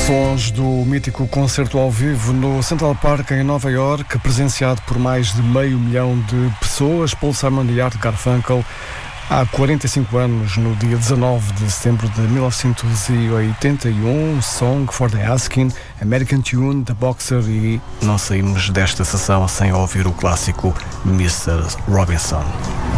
Sons do mítico concerto ao vivo no Central Park em Nova Iorque, presenciado por mais de 500 mil de pessoas. Paul Simon e Art Garfunkel, há 45 anos, no dia 19 de setembro de 1981, Song for the Asking, American Tune, The Boxer, e não saímos desta sessão sem ouvir o clássico Mr. Robinson.